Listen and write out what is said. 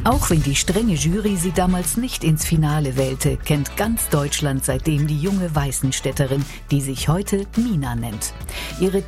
Auch wenn die strenge Jury sie damals nicht ins Finale wählte, kennt ganz Deutschland seitdem die junge Weißenstädterin, die sich heute Mina nennt. Ihre